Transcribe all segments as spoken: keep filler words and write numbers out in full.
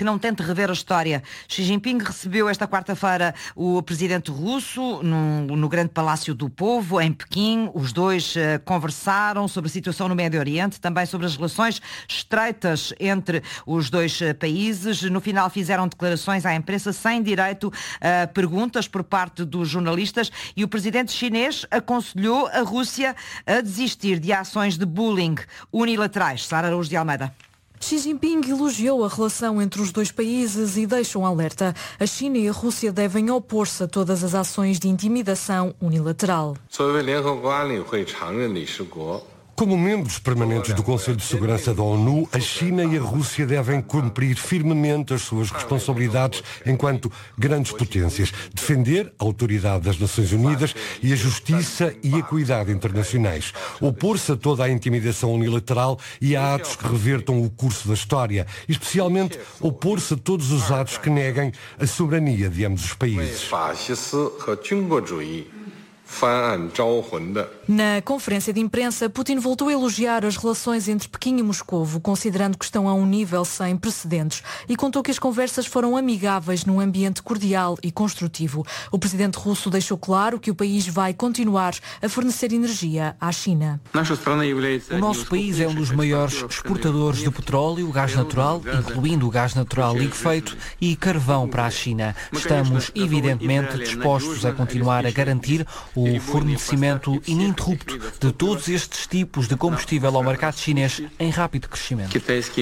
que não tente rever a história. Xi Jinping recebeu esta quarta-feira o presidente russo no, no Grande Palácio do Povo, em Pequim. Os dois uh, conversaram sobre a situação no Médio Oriente, também sobre as relações estreitas entre os dois uh, países. No final fizeram declarações à imprensa sem direito a perguntas por parte dos jornalistas e o presidente chinês aconselhou a Rússia a desistir de ações de bullying unilaterais. Sara Araújo de Almeida. Xi Jinping elogiou a relação entre os dois países e deixa um alerta. A China e a Rússia devem opor-se a todas as ações de intimidação unilateral. Como membros permanentes do Conselho de Segurança da ONU, a China e a Rússia devem cumprir firmemente as suas responsabilidades enquanto grandes potências, defender a autoridade das Nações Unidas e a justiça e a equidade internacionais, opor-se a toda a intimidação unilateral e a atos que revertam o curso da história, e especialmente opor-se a todos os atos que neguem a soberania de ambos os países. Na conferência de imprensa, Putin voltou a elogiar as relações entre Pequim e Moscovo, considerando que estão a um nível sem precedentes, e contou que as conversas foram amigáveis num ambiente cordial e construtivo. O presidente russo deixou claro que o país vai continuar a fornecer energia à China. O nosso país é um dos maiores exportadores de petróleo, gás natural, incluindo o gás natural liquefeito e carvão para a China. Estamos, evidentemente, dispostos a continuar a garantir o fornecimento ininterrupto de todos estes tipos de combustível ao mercado chinês em rápido crescimento.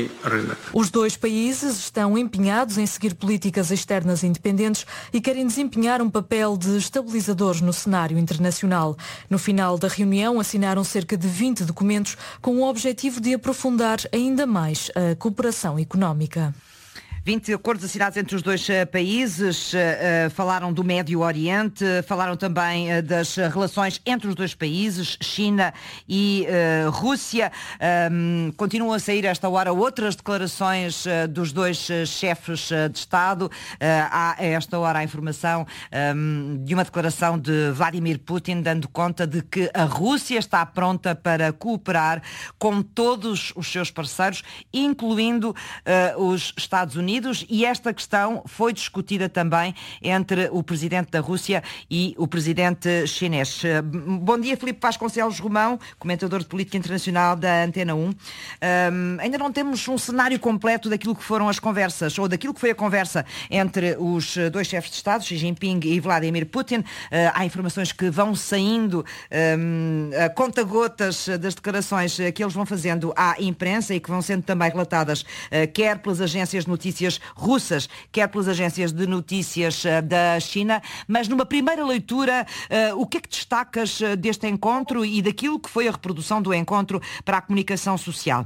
Os dois países estão empenhados em seguir políticas externas independentes e querem desempenhar um papel de estabilizadores no cenário internacional. No final da reunião, assinaram cerca de vinte documentos com o objetivo de aprofundar ainda mais a cooperação económica. vinte acordos assinados entre os dois uh, países, uh, uh, falaram do Médio Oriente, uh, falaram também uh, das uh, relações entre os dois países, China e uh, Rússia. Um, continuam a sair a esta hora outras declarações uh, dos dois uh, chefes uh, de Estado. Uh, há a esta hora a informação um, de uma declaração de Vladimir Putin dando conta de que a Rússia está pronta para cooperar com todos os seus parceiros, incluindo uh, os Estados Unidos. E esta questão foi discutida também entre o presidente da Rússia e o presidente chinês. Bom dia, Filipe Vasconcelos Romão, comentador de política internacional da Antena um. Um, ainda não temos um cenário completo daquilo que foram as conversas, ou daquilo que foi a conversa entre os dois chefes de Estado, Xi Jinping e Vladimir Putin. Uh, há informações que vão saindo um, a conta-gotas das declarações que eles vão fazendo à imprensa e que vão sendo também relatadas uh, quer pelas agências de notícias russas, quer pelas agências de notícias uh, da China, mas numa primeira leitura, uh, o que é que destacas uh, deste encontro e daquilo que foi a reprodução do encontro para a comunicação social?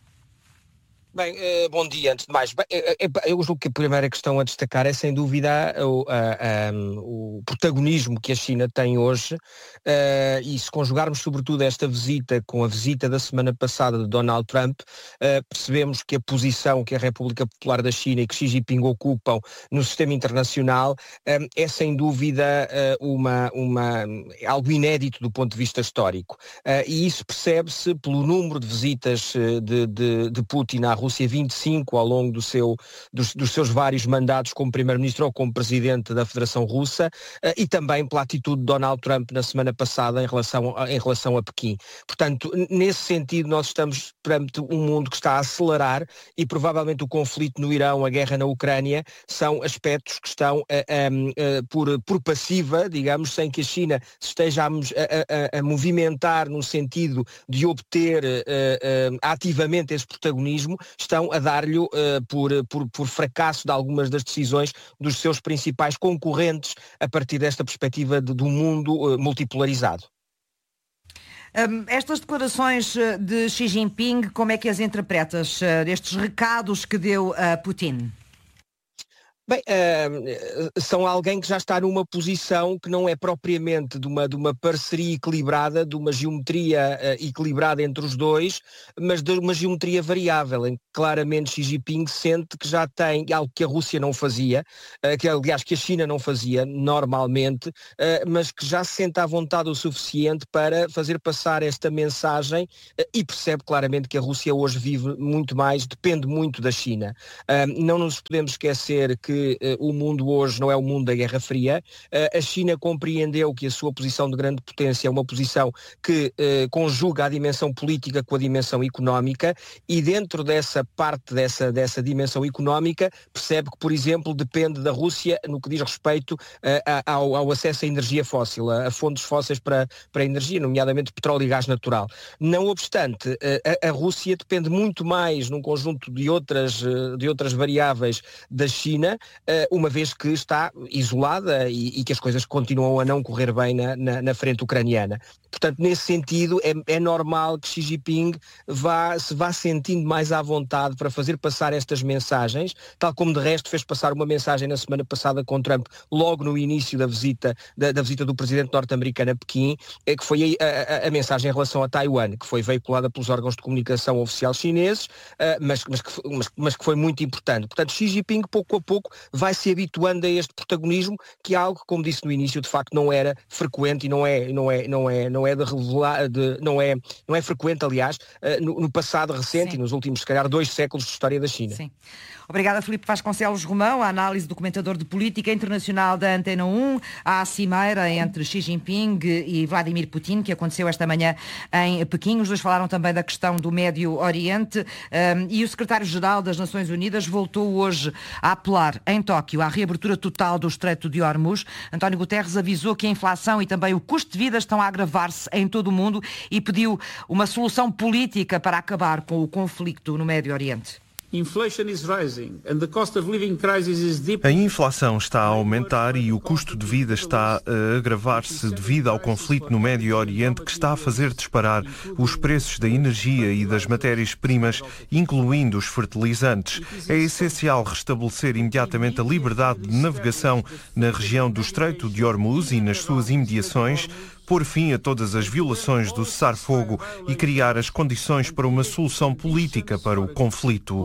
Bem, uh, bom dia, antes de mais. Bem, uh, eu julgo que a primeira questão a destacar é, sem dúvida, o, uh, um, o protagonismo que a China tem hoje, uh, e se conjugarmos sobretudo esta visita com a visita da semana passada de Donald Trump, uh, percebemos que a posição que a República Popular da China e que Xi Jinping ocupam no sistema internacional um, é, sem dúvida, uh, uma, uma, algo inédito do ponto de vista histórico. Uh, e isso percebe-se pelo número de visitas uh, de, de, de Putin à Rússia, vinte e cinco ao longo do seu, dos, dos seus vários mandatos como Primeiro-Ministro ou como Presidente da Federação Russa, uh, e também pela atitude de Donald Trump na semana passada em relação, a, em relação a Pequim. Portanto, nesse sentido, nós estamos perante um mundo que está a acelerar e provavelmente o conflito no Irão, a guerra na Ucrânia, são aspectos que estão uh, um, uh, por, por passiva, digamos, sem que a China se esteja a, a, a movimentar no sentido de obter uh, uh, ativamente esse protagonismo, estão a dar-lhe uh, por, por, por fracasso de algumas das decisões dos seus principais concorrentes a partir desta perspectiva de, de um mundo uh, multipolarizado. Um, estas declarações de Xi Jinping, como é que as interpretas? Uh, estes recados que deu a Putin? Bem, uh, são alguém que já está numa posição que não é propriamente de uma, de uma parceria equilibrada, de uma geometria uh, equilibrada entre os dois, mas de uma geometria variável, em que claramente Xi Jinping sente que já tem algo que a Rússia não fazia, uh, que aliás que a China não fazia normalmente, uh, mas que já se sente à vontade o suficiente para fazer passar esta mensagem uh, e percebe claramente que a Rússia hoje vive muito mais, depende muito da China. Uh, não nos podemos esquecer que o mundo hoje não é o mundo da Guerra Fria. A China compreendeu que a sua posição de grande potência é uma posição que eh, conjuga a dimensão política com a dimensão económica e dentro dessa parte, dessa, dessa dimensão económica, percebe que, por exemplo, depende da Rússia no que diz respeito eh, ao, ao acesso à energia fóssil, a, a fontes fósseis para, para a energia, nomeadamente petróleo e gás natural. Não obstante, eh, a, a Rússia depende muito mais num conjunto de outras, de outras variáveis da China, uma vez que está isolada e, e que as coisas continuam a não correr bem na, na, na frente ucraniana. Portanto, nesse sentido, é, é normal que Xi Jinping vá, se vá sentindo mais à vontade para fazer passar estas mensagens, tal como de resto fez passar uma mensagem na semana passada com Trump, logo no início da visita, da, da visita do presidente norte-americano a Pequim, é que foi a, a, a mensagem em relação a Taiwan, que foi veiculada pelos órgãos de comunicação oficiais chineses, uh, mas, mas, que, mas, mas que foi muito importante. Portanto, Xi Jinping, pouco a pouco, vai se habituando a este protagonismo, que é algo, como disse no início, de facto não era frequente e não é, não é, não é, não é de revelar, de, não é, não é frequente, aliás, no, no passado recente. Sim. E nos últimos, se calhar, dois séculos de história da China. Sim. Obrigada, Filipe Vasconcelos Romão. A análise do comentador de política internacional da Antena um à cimeira entre Xi Jinping e Vladimir Putin, que aconteceu esta manhã em Pequim. Os dois falaram também da questão do Médio Oriente um, e o secretário-geral das Nações Unidas voltou hoje a apelar em Tóquio à reabertura total do Estreito de Hormuz. António Guterres avisou que a inflação e também o custo de vida estão a agravar-se em todo o mundo e pediu uma solução política para acabar com o conflito no Médio Oriente. A inflação está a aumentar e o custo de vida está a agravar-se devido ao conflito no Médio Oriente, que está a fazer disparar os preços da energia e das matérias-primas, incluindo os fertilizantes. É essencial restabelecer imediatamente a liberdade de navegação na região do Estreito de Hormuz e nas suas imediações, pôr fim a todas as violações do cessar-fogo e criar as condições para uma solução política para o conflito.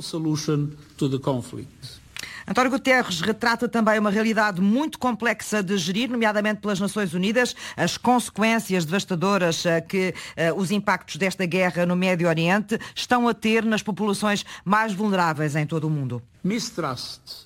António Guterres retrata também uma realidade muito complexa de gerir, nomeadamente pelas Nações Unidas, as consequências devastadoras que uh, os impactos desta guerra no Médio Oriente estão a ter nas populações mais vulneráveis em todo o mundo. Mistrust.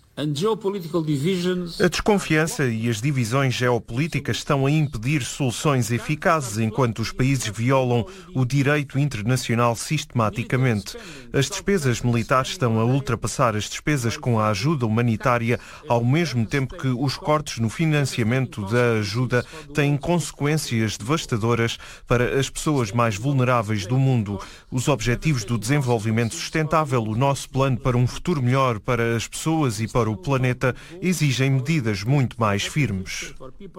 A desconfiança e as divisões geopolíticas estão a impedir soluções eficazes enquanto os países violam o direito internacional sistematicamente. As despesas militares estão a ultrapassar as despesas com a ajuda humanitária, ao mesmo tempo que os cortes no financiamento da ajuda têm consequências devastadoras para as pessoas mais vulneráveis do mundo. Os Objetivos do Desenvolvimento Sustentável, o nosso plano para um futuro melhor para as pessoas e para o planeta, exigem medidas muito mais firmes.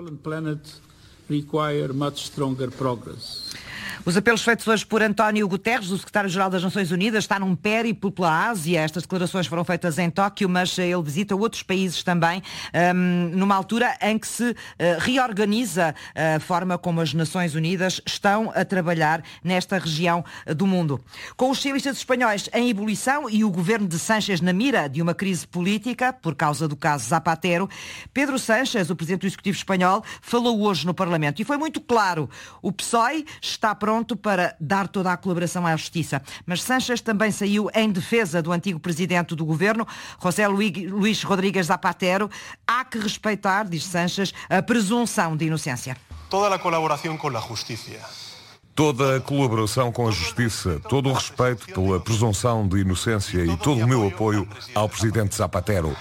Os apelos feitos hoje por António Guterres, o secretário-geral das Nações Unidas, está num périplo pela Ásia. Estas declarações foram feitas em Tóquio, mas ele visita outros países também, um, numa altura em que se uh, reorganiza a forma como as Nações Unidas estão a trabalhar nesta região do mundo. Com os socialistas espanhóis em ebulição e o governo de Sánchez na mira de uma crise política por causa do caso Zapatero, Pedro Sánchez, o presidente do Executivo espanhol, falou hoje no Parlamento e foi muito claro. O P S O E está pronto para dar toda a colaboração à Justiça. Mas Sánchez também saiu em defesa do antigo presidente do governo, José Luís Rodríguez Zapatero. Há que respeitar, diz Sánchez, a presunção de inocência. Toda a colaboração com a Justiça. Toda a colaboração com a Justiça, todo o respeito pela presunção de inocência e todo o meu apoio ao presidente Zapatero.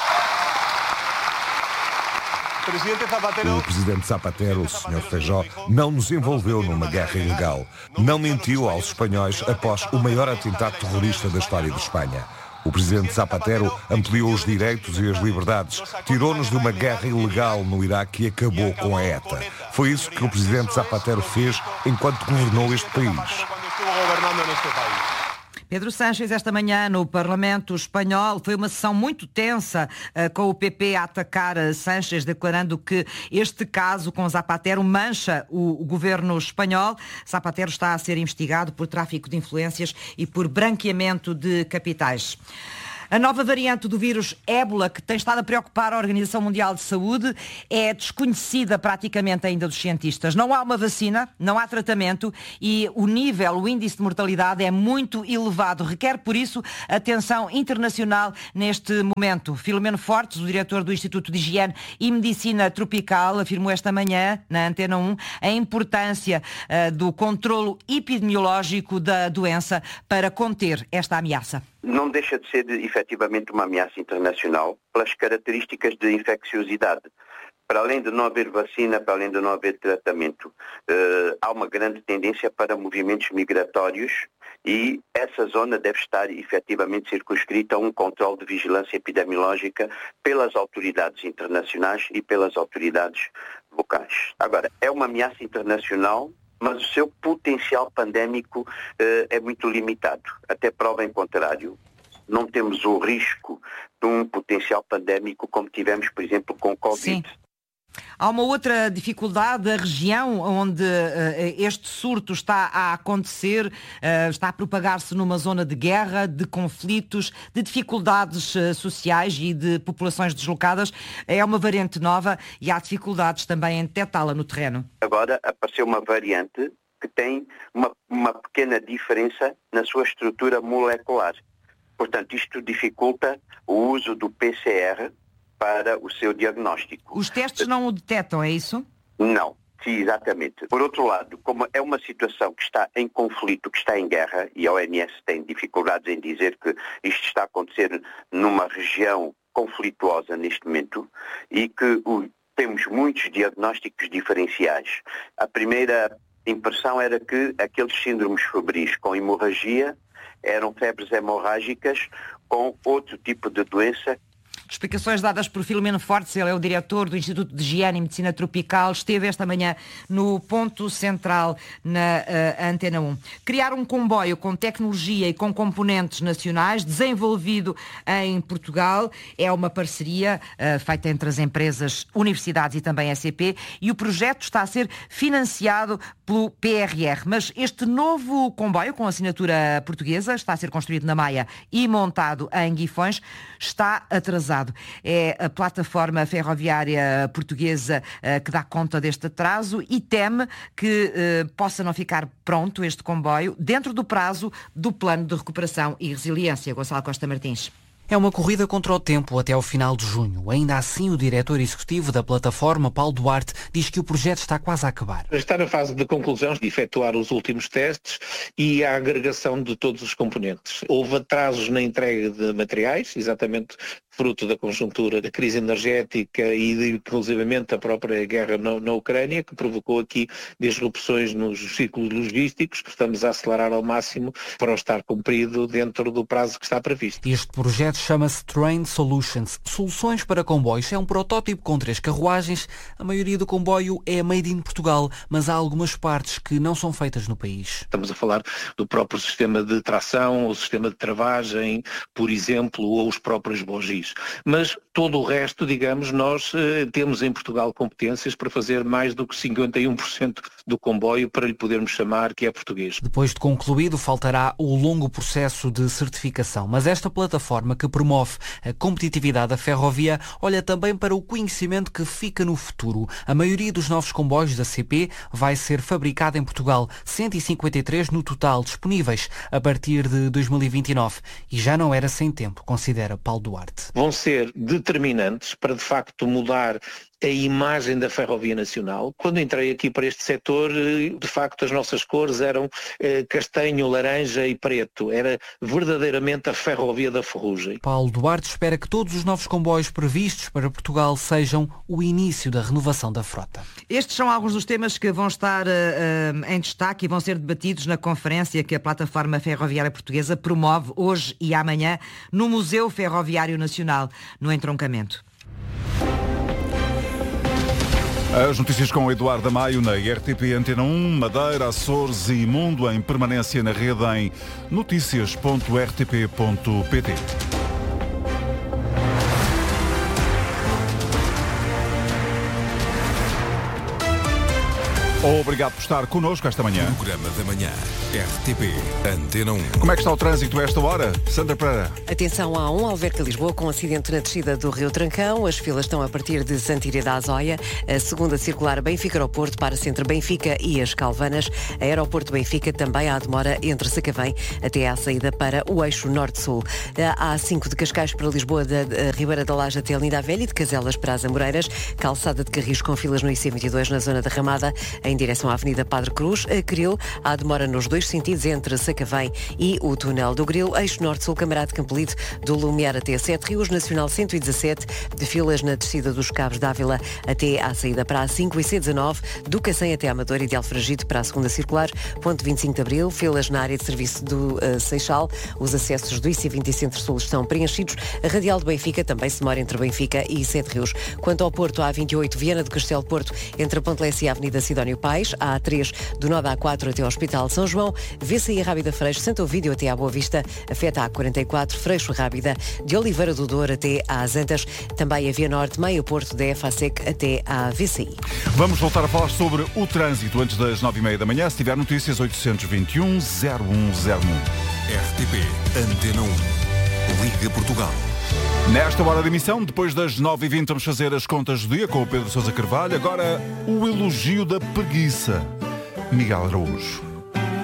O presidente Zapatero, o senhor Feijó, não nos envolveu numa guerra ilegal. Não mentiu aos espanhóis após o maior atentado terrorista da história de Espanha. O presidente Zapatero ampliou os direitos e as liberdades, tirou-nos de uma guerra ilegal no Iraque e acabou com a ETA. Foi isso que o presidente Zapatero fez enquanto governou este país. Pedro Sánchez, esta manhã no Parlamento Espanhol, foi uma sessão muito tensa, uh, com o P P a atacar uh, Sánchez, declarando que este caso com Zapatero mancha o, o governo espanhol. Zapatero está a ser investigado por tráfico de influências e por branqueamento de capitais. A nova variante do vírus ébola, que tem estado a preocupar a Organização Mundial de Saúde, é desconhecida praticamente ainda dos cientistas. Não há uma vacina, não há tratamento e o nível, o índice de mortalidade é muito elevado. Requer, por isso, atenção internacional neste momento. Filomeno Fortes, o diretor do Instituto de Higiene e Medicina Tropical, afirmou esta manhã, na Antena um, a importância uh, do controlo epidemiológico da doença para conter esta ameaça. Não deixa de ser efetivamente uma ameaça internacional pelas características de infecciosidade. Para além de não haver vacina, para além de não haver tratamento, eh, há uma grande tendência para movimentos migratórios e essa zona deve estar efetivamente circunscrita a um controle de vigilância epidemiológica pelas autoridades internacionais e pelas autoridades locais. Agora, é uma ameaça internacional, mas o seu potencial pandémico eh, é muito limitado. Até prova em contrário. Não temos o risco de um potencial pandémico como tivemos, por exemplo, com o Covid. Sim. Há uma outra dificuldade, a região onde uh, este surto está a acontecer, uh, está a propagar-se numa zona de guerra, de conflitos, de dificuldades uh, sociais e de populações deslocadas. É uma variante nova e há dificuldades também em detectá-la no terreno. Agora apareceu uma variante que tem uma, uma pequena diferença na sua estrutura molecular. Portanto, isto dificulta o uso do P C R para o seu diagnóstico. Os testes não o detectam, é isso? Não, sim, exatamente. Por outro lado, como é uma situação que está em conflito, que está em guerra, e a O M S tem dificuldades em dizer que isto está a acontecer numa região conflituosa neste momento, e que o, temos muitos diagnósticos diferenciais. A primeira impressão era que aqueles síndromes febris com hemorragia eram febres hemorrágicas com outro tipo de doença. Explicações dadas por Filomeno Fortes, ele é o diretor do Instituto de Higiene e Medicina Tropical, esteve esta manhã no ponto central na uh, Antena um. Criar um comboio com tecnologia e com componentes nacionais, desenvolvido em Portugal, é uma parceria uh, feita entre as empresas, universidades e também a S C P, e o projeto está a ser financiado pelo P R R. Mas este novo comboio, com assinatura portuguesa, está a ser construído na Maia e montado em Guifões, está atrasado. É a plataforma ferroviária portuguesa uh, que dá conta deste atraso e teme que uh, possa não ficar pronto este comboio dentro do prazo do Plano de Recuperação e Resiliência. Gonçalo Costa Martins. É uma corrida contra o tempo até ao final de junho. Ainda assim, o diretor executivo da plataforma, Paulo Duarte, diz que o projeto está quase a acabar. Está na fase de conclusão, de efetuar os últimos testes e a agregação de todos os componentes. Houve atrasos na entrega de materiais, exatamente fruto da conjuntura da crise energética e, de, inclusivamente, a própria guerra na, na Ucrânia, que provocou aqui disrupções nos ciclos logísticos. Estamos a acelerar ao máximo para o estar cumprido dentro do prazo que está previsto. Este projeto chama-se Train Solutions, Soluções para Comboios. É um protótipo com três carruagens. A maioria do comboio é made in Portugal, mas há algumas partes que não são feitas no país. Estamos a falar do próprio sistema de tração, o sistema de travagem, por exemplo, ou os próprios bugis. Mas todo o resto, digamos, nós eh, temos em Portugal competências para fazer mais do que cinquenta e um por cento do comboio para lhe podermos chamar que é português. Depois de concluído, faltará o longo processo de certificação. Mas esta plataforma que promove a competitividade da ferrovia olha também para o conhecimento que fica no futuro. A maioria dos novos comboios da C P vai ser fabricada em Portugal, cento e cinquenta e três no total disponíveis a partir de dois mil e vinte e nove. E já não era sem tempo, considera Paulo Duarte. Vão ser determinantes para, de facto, mudar a imagem da Ferrovia Nacional. Quando entrei aqui para este setor, de facto, as nossas cores eram eh, castanho, laranja e preto. Era verdadeiramente a Ferrovia da Ferrugem. Paulo Duarte espera que todos os novos comboios previstos para Portugal sejam o início da renovação da frota. Estes são alguns dos temas que vão estar uh, uh, em destaque e vão ser debatidos na conferência que a Plataforma Ferroviária Portuguesa promove hoje e amanhã no Museu Ferroviário Nacional, no entroncamento. As notícias com o Eduardo Maio na R T P Antena um, Madeira, Açores e Mundo em permanência na rede em notícias ponto r t p ponto p t. Obrigado por estar connosco esta manhã. Programa da manhã, R T P Antena um. Como é que está o trânsito a esta hora? Sandra Pereira. Atenção à um, Alverca Lisboa, com acidente na descida do Rio Trancão. As filas estão a partir de Santíria da Azóia. A segunda circular Benfica Aeroporto para Centro Benfica e as Calvanas. A Aeroporto Benfica também há demora entre Sacavém até à saída para o eixo Norte-Sul. A A cinco de Cascais para Lisboa, da Ribeira da Laje até a Linda a Velha e de Caselas para as Amoreiras. Calçada de Carris com filas no I C vinte e dois na zona da Ramada, em direção à Avenida Padre Cruz. A Cril, há demora nos dois sentidos entre Sacavém e o túnel do Grilo. Eixo Norte-Sul, Camarade Campolide, do Lumiar até Sete Rios. Nacional cento e dezassete, de filas na descida dos Cabos d'Ávila até à saída para a cinco. E C dezanove, do Cacém até Amadora e de Alfragide para a segunda circular. Ponto vinte e cinco de Abril, filas na área de serviço do uh, Seixal. Os acessos do I C vinte e Centro-Sul estão preenchidos. A Radial de Benfica também se demora entre Benfica e Sete Rios. Quanto ao Porto, a A vinte e oito, Viana do Castelo Porto, entre a Ponte Lessa e a Avenida Sidónio Pais. A A três, do nó da A quatro até ao Hospital São João. V C I Rábida Freixo, Santo Ovídio até à Boa Vista. Afeta a quarenta e quatro, Freixo Rábida, de Oliveira do Douro até às Antas. Também a Via Norte, Meio Porto da F A S E C até à V C I. Vamos voltar a falar sobre o trânsito antes das nove e meia da manhã. Se tiver notícias, oitocentos e vinte e um, zero um zero um. R T P Antena um. Liga Portugal. Nesta hora de emissão, depois das nove e vinte, vamos fazer as contas do dia com o Pedro Sousa Carvalho. Agora, o elogio da preguiça. Miguel Araújo.